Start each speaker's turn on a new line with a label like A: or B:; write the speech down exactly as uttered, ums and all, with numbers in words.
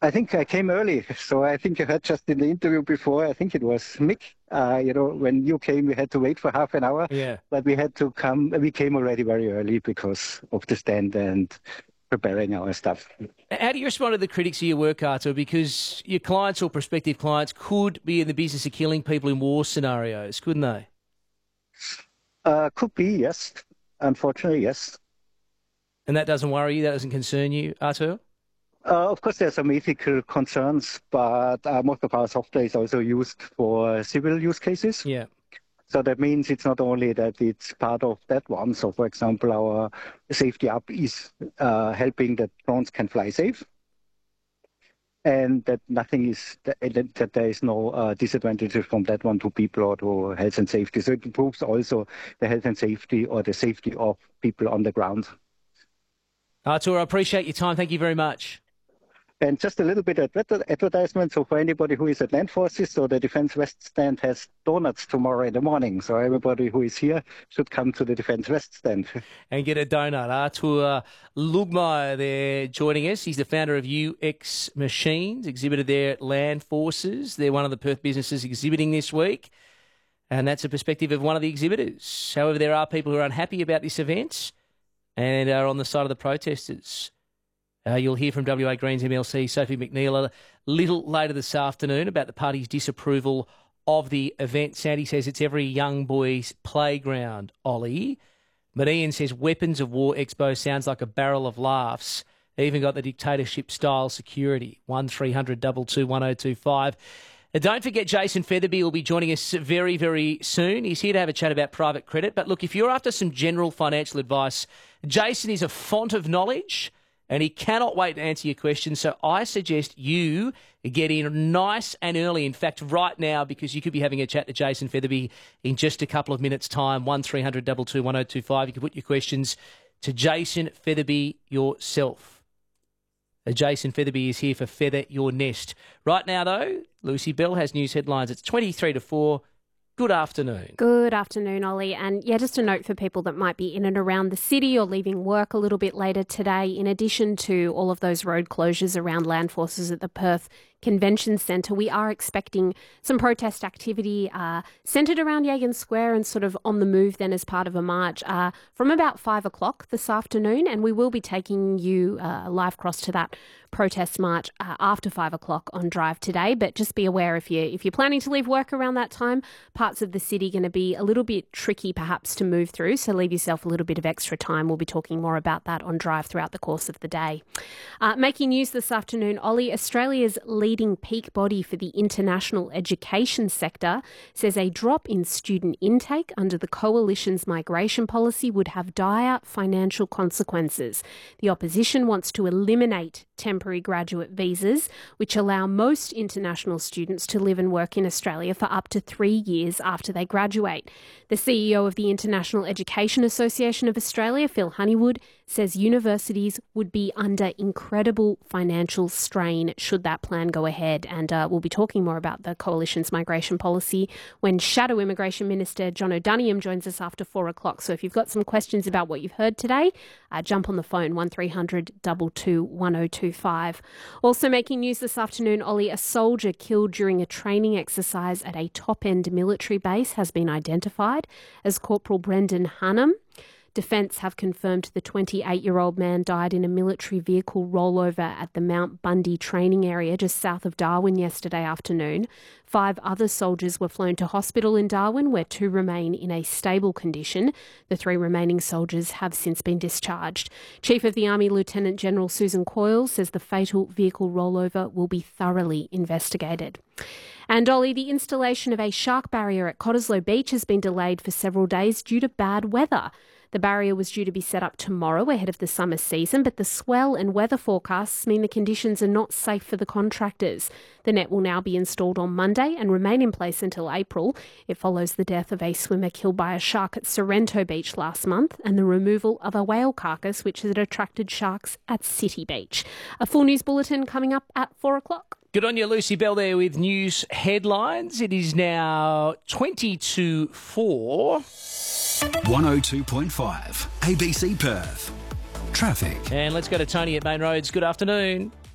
A: I think I came early, so I think you heard just in the interview before, I think it was Mick, uh, you know, when you came, we had to wait for half an hour,
B: Yeah.
A: but we had to come, we came already very early because of the stand and preparing our stuff.
B: How do you respond to the critics of your work, Artur? Because your clients or prospective clients could be in the business of killing people in war scenarios, couldn't they?
A: Uh, could be, yes. Unfortunately, yes.
B: And that doesn't worry you? That doesn't concern you, Artur?
A: Uh, of course, there are some ethical concerns, but uh, most of our software is also used for civil use cases.
B: Yeah.
A: So that means it's not only that it's part of that one. So, for example, our safety app is uh, helping that drones can fly safe, and that nothing is that, that there is no uh, disadvantages from that one to people or to health and safety. So it improves also the health and safety or the safety of people on the ground.
B: Artur, I appreciate your time. Thank you very much.
A: And just a little bit of advertisement. So for anybody who is at Land Forces, so the Defence West stand has donuts tomorrow in the morning. So everybody who is here should come to the Defence West stand.
B: And get a donut. Artur Lugmeier there joining us. He's the founder of U X Machines, exhibited there at Land Forces. They're one of the Perth businesses exhibiting this week. And that's a perspective of one of the exhibitors. However, there are people who are unhappy about this event and are on the side of the protesters. Uh, you'll hear from W A Greens M L C Sophie McNeil a little later this afternoon about the party's disapproval of the event. Sandy says it's every young boy's playground, Ollie. But Ian says Weapons of War Expo sounds like a barrel of laughs. Even got the dictatorship-style security. one three hundred two two one oh two five. Uh, don't forget Jason Featherby will be joining us very, very soon. He's here to have a chat about private credit. But look, if you're after some general financial advice, Jason is a font of knowledge and he cannot wait to answer your questions. So I suggest you get in nice and early, in fact, right now, because you could be having a chat to Jason Featherby in just a couple of minutes' time. one three hundred two two one oh two five. You can put your questions to Jason Featherby yourself. Uh, Jason Featherby is here for Feather Your Nest. Right now, though, Lucy Bell has news headlines. It's twenty-three to four. Good afternoon.
C: Good afternoon, Ollie. And yeah, just a note for people that might be in and around the city or leaving work a little bit later today, in addition to all of those road closures around Land Forces at the Perth Convention Centre, we are expecting some protest activity uh, centred around Yagan Square and sort of on the move then as part of a march uh, from about five o'clock this afternoon. And we will be taking you uh, live cross to that protest march uh, after five o'clock on Drive today. But just be aware if, you, if you're planning to leave work around that time, parts of the city are going to be a little bit tricky perhaps to move through. So leave yourself a little bit of extra time. We'll be talking more about that on Drive throughout the course of the day. Uh, making news this afternoon, Ollie, Australia's leading peak body for the international education sector says a drop in student intake under the coalition's migration policy would have dire financial consequences. The opposition wants to eliminate temporary graduate visas, which allow most international students to live and work in Australia for up to three years after they graduate. The C E O of the International Education Association of Australia, Phil Honeywood, says universities would be under incredible financial strain should that plan go ahead. And uh, we'll be talking more about the Coalition's migration policy when Shadow Immigration Minister John O'Doniam joins us after four o'clock. So if you've got some questions about what you've heard today, uh, jump on the phone, one three hundred two two one oh two five. Also making news this afternoon, Ollie, a soldier killed during a training exercise at a top-end military base has been identified as Corporal Brendan Hunnam. Defence have confirmed the twenty-eight-year-old man died in a military vehicle rollover at the Mount Bundy training area just south of Darwin yesterday afternoon. Five other soldiers were flown to hospital in Darwin, where two remain in a stable condition. The three remaining soldiers have since been discharged. Chief of the Army Lieutenant General Susan Coyle says the fatal vehicle rollover will be thoroughly investigated. And Ollie, the installation of a shark barrier at Cottesloe Beach has been delayed for several days due to bad weather. The barrier was due to be set up tomorrow ahead of the summer season, but the swell and weather forecasts mean the conditions are not safe for the contractors. The net will now be installed on Monday and remain in place until April. It follows the death of a swimmer killed by a shark at Sorrento Beach last month and the removal of a whale carcass which had attracted sharks at City Beach. A full news bulletin coming up at four o'clock.
B: Good on you, Lucy Bell, there with news headlines. It is now twenty to four.
D: one oh two point five A B C Perth. Traffic.
B: And let's go to Tony at Main Roads. Good afternoon.